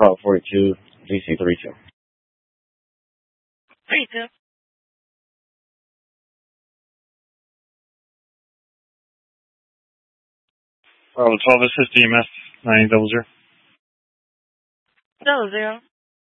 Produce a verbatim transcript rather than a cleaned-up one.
Bravo forty-two, G C thirty-two. thirty-two. Bravo twelve, assist E M S nine double zero. Double zero.